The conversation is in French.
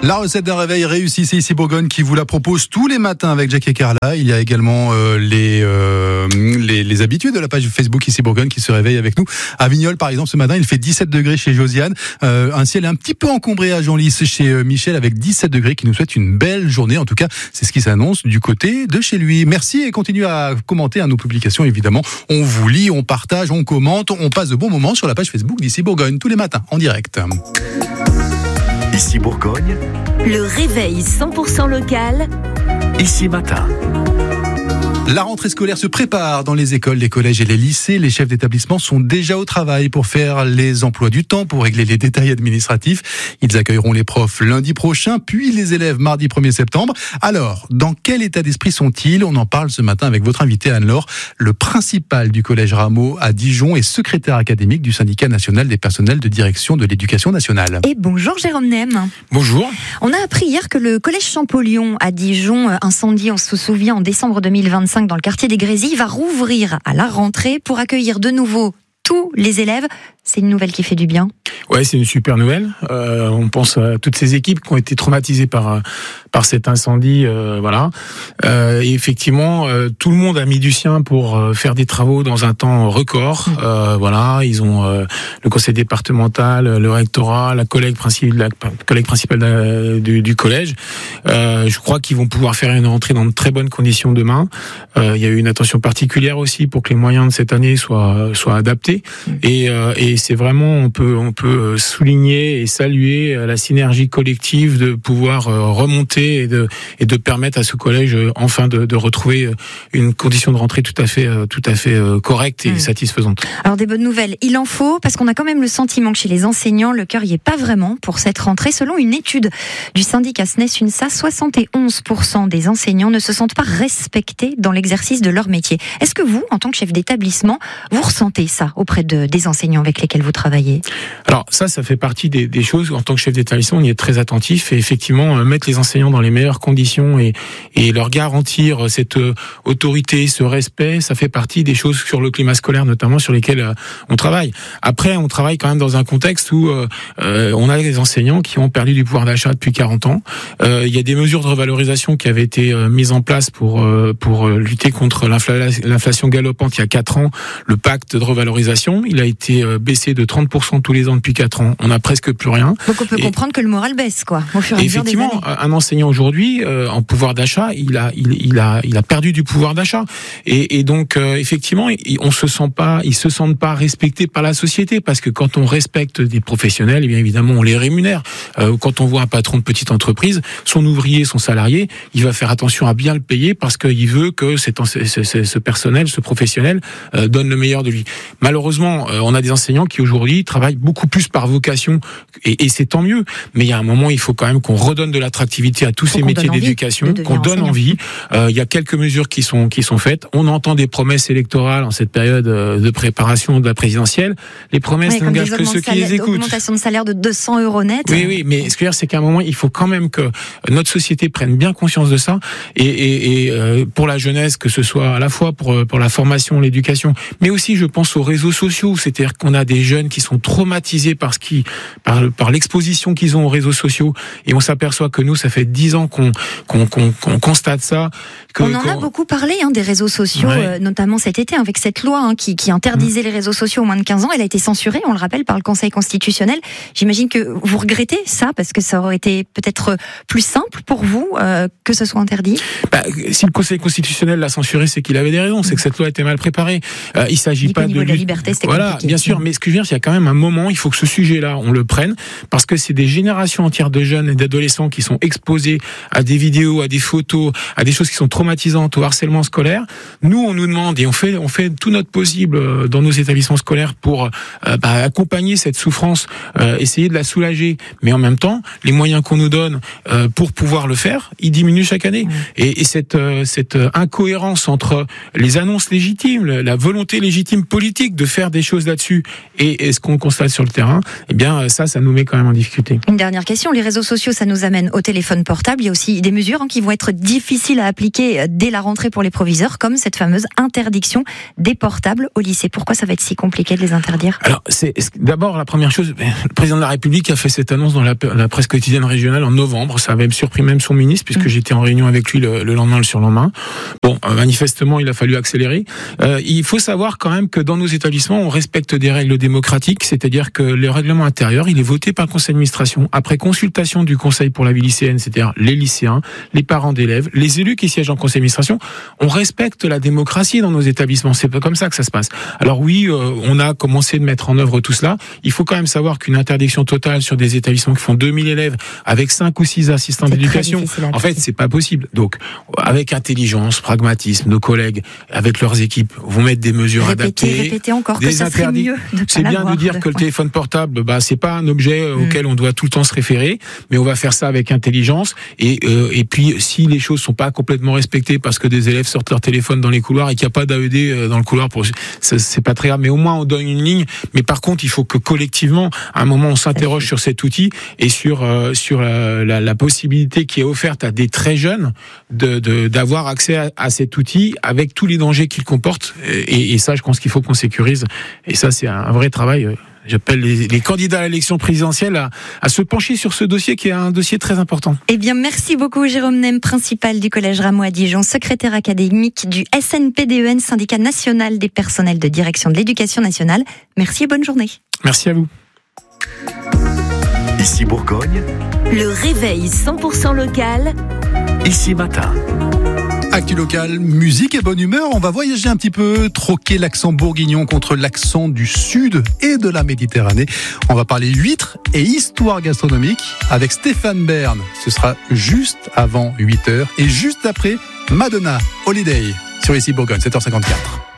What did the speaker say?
La recette d'un réveil réussi, c'est ici Bourgogne qui vous la propose tous les matins avec Jacques et Carla. Il y a également les habitués de la page Facebook ici Bourgogne qui se réveillent avec nous. À Vignoles, par exemple, ce matin, il fait 17 degrés chez Josiane. Un ciel un petit peu encombré à Genlis chez Michel avec 17 degrés qui nous souhaite une belle journée. En tout cas, c'est ce qui s'annonce du côté de chez lui. Merci et continuez à commenter nos publications, évidemment. On vous lit, on partage, on commente, on passe de bons moments sur la page Facebook d'ici Bourgogne tous les matins en direct. Ici Bourgogne, le réveil 100% local. Ici Matin. La rentrée scolaire se prépare dans les écoles, les collèges et les lycées. Les chefs d'établissement sont déjà au travail pour faire les emplois du temps, pour régler les détails administratifs. Ils accueilleront les profs lundi prochain, puis les élèves mardi 1er septembre. Alors, dans quel état d'esprit sont-ils ? On en parle ce matin avec votre invité Anne-Laure, le principal du collège Rameau à Dijon et secrétaire académique du syndicat national des personnels de direction de l'éducation nationale. Et bonjour Jérôme Nem. Bonjour. On a appris hier que le collège Champollion à Dijon, incendié, on se souvient, en décembre 2025 dans le quartier des Grésilles, va rouvrir à la rentrée pour accueillir de nouveau tous les élèves. C'est une nouvelle qui fait du bien. Ouais, c'est une super nouvelle. On pense à toutes ces équipes qui ont été traumatisées par cet incendie, voilà. Et effectivement, tout le monde a mis du sien pour faire des travaux dans un temps record. Voilà, ils ont le conseil départemental, le rectorat, la collègue principale du collège. Je crois qu'ils vont pouvoir faire une rentrée dans de très bonnes conditions demain. Il y a eu une attention particulière aussi pour que les moyens de cette année soient adaptés. Et c'est vraiment, on peut souligner et saluer la synergie collective de pouvoir remonter et de permettre à ce collège enfin de retrouver une condition de rentrée tout à fait correcte et satisfaisante. Alors des bonnes nouvelles, il en faut, parce qu'on a quand même le sentiment que chez les enseignants, le cœur y est pas vraiment pour cette rentrée. Selon une étude du syndicat SNES-UNSA, 71% des enseignants ne se sentent pas respectés dans l'exercice de leur métier. Est-ce que vous, en tant que chef d'établissement, vous ressentez ça auprès des enseignants avec lesquels vous travaillez ? Alors ça fait partie des choses. En tant que chef d'établissement, on y est très attentif et effectivement mettre les enseignants dans les meilleures conditions et leur garantir cette autorité, ce respect, ça fait partie des choses sur le climat scolaire notamment sur lesquelles on travaille. Après, on travaille quand même dans un contexte où on a des enseignants qui ont perdu du pouvoir d'achat depuis 40 ans. Il y a des mesures de revalorisation qui avaient été mises en place pour lutter contre l'inflation galopante il y a 4 ans. Le pacte de revalorisation, il a été baissé de 30% tous les ans depuis 4 ans. On n'a presque plus rien. Donc on peut comprendre que le moral baisse, quoi, au fur et à mesure des années. Effectivement, un enseignant aujourd'hui, en pouvoir d'achat, il a perdu du pouvoir d'achat. Et donc, effectivement, ils se sentent pas respectés par la société, parce que quand on respecte des professionnels, eh bien évidemment, on les rémunère. Quand on voit un patron de petite entreprise, son ouvrier, son salarié, il va faire attention à bien le payer parce qu'il veut que ce personnel, ce professionnel, donne le meilleur de lui. Malheureusement, on a des enseignants qui aujourd'hui travaillent beaucoup plus par vocation, et c'est tant mieux. Mais il y a un moment, il faut quand même qu'on redonne de l'attractivité à tous ces métiers d'éducation, qu'on donne envie. Il y a quelques mesures qui sont faites. On entend des promesses électorales en cette période de préparation de la présidentielle. Les promesses n'engagent que ceux qui les écoutent. Augmentation de salaire de 200 € net. Oui, mais ce que je veux dire, c'est qu'à un moment, il faut quand même que notre société prenne bien conscience de ça, et pour la jeunesse, que ce soit à la fois pour la formation, l'éducation, mais aussi, je pense, aux réseaux sociaux. C'est-à-dire qu'on a des jeunes qui sont traumatisés par l'exposition qu'ils ont aux réseaux sociaux, et on s'aperçoit que nous, ça fait 10 ans qu'on constate ça. On en a beaucoup parlé des réseaux sociaux, notamment cet été, avec cette loi qui interdisait les réseaux sociaux aux moins de 15 ans. Elle a été censurée, on le rappelle, par le Conseil constitutionnel. J'imagine que vous regrettez ça, parce que ça aurait été peut-être plus simple pour vous que ce soit interdit. Si le Conseil constitutionnel l'a censuré, c'est qu'il avait des raisons, c'est que cette loi était mal préparée. Il s'agit pas de la liberté, c'était compliqué. Bien sûr, mais ce que je veux dire, c'est qu'il y a quand même un moment, il faut que ce sujet-là, on le prenne, parce que c'est des générations entières de jeunes et d'adolescents qui sont exposés à des vidéos, à des photos, à des choses qui sont traumatisantes, au harcèlement scolaire. Nous, on nous demande, et on fait tout notre possible dans nos établissements scolaires pour accompagner cette souffrance, essayer de la soulager, mais en même temps, les moyens qu'on nous donne pour pouvoir le faire, ils diminuent chaque année. Et cette incohérence entre les annonces légitimes, la volonté légitime politique de faire des choses là-dessus, Et ce qu'on constate sur le terrain, eh bien ça nous met quand même en difficulté. Une dernière question, les réseaux sociaux, ça nous amène au téléphone portable. Il y a aussi des mesures qui vont être difficiles à appliquer dès la rentrée pour les proviseurs, comme cette fameuse interdiction des portables au lycée. Pourquoi ça va être si compliqué de les interdire ? Alors, c'est d'abord la première chose, le président de la République a fait cette annonce dans la presse quotidienne régionale en novembre. Ça avait surpris même son ministre, puisque j'étais en réunion avec lui le lendemain, le surlendemain. Bon, manifestement, il a fallu accélérer. Il faut savoir quand même que dans nos établissements, on respecte des règles démocratiques, c'est-à-dire que le règlement intérieur, il est voté par le conseil d'administration, après consultation du conseil pour la vie lycéenne, c'est-à-dire les lycéens, les parents d'élèves, les élus qui siègent en conseil d'administration. On respecte la démocratie dans nos établissements. C'est pas comme ça que ça se passe. Alors oui, on a commencé de mettre en œuvre tout cela. Il faut quand même savoir qu'une interdiction totale sur des établissements qui font 2000 élèves avec 5 ou 6 assistants d'éducation, en fait, c'est pas possible. Donc, avec intelligence, pragmatisme, nos collègues, avec leurs équipes, vont mettre des mesures adaptées. Répéter encore que ça serait mieux de pas C'est bien de dire que le téléphone portable, c'est pas un objet auquel on doit tout le temps se référer, mais on va faire ça avec intelligence. Et puis, si les choses sont pas complètement respectées parce que des élèves sortent leur téléphone dans les couloirs et qu'il n'y a pas d'AED dans le couloir, c'est pas très grave. Mais au moins, on donne une ligne. Mais par contre, il faut que collectivement, à un moment, on s'interroge sur cet outil et sur la possibilité qui est offerte à des très jeunes d'avoir accès à cet outil avec tous les dangers qu'il comporte. Et ça, je pense qu'il faut qu'on sécurise. Et ça, c'est un vrai travail. J'appelle les candidats à l'élection présidentielle à se pencher sur ce dossier qui est un dossier très important. Eh bien, merci beaucoup Jérôme Nem, principal du Collège Rameau à Dijon, secrétaire académique du SNPDEN, syndicat national des personnels de direction de l'éducation nationale. Merci et bonne journée. Merci à vous. Ici Bourgogne, Le réveil 100% local. Ici Matin. Actu local, musique et bonne humeur. On va voyager un petit peu, troquer l'accent bourguignon contre l'accent du sud et de la Méditerranée. On va parler huîtres et histoire gastronomique avec Stéphane Bern. Ce sera juste avant 8h et juste après Madonna Holiday sur Ici Bourgogne, 7h54.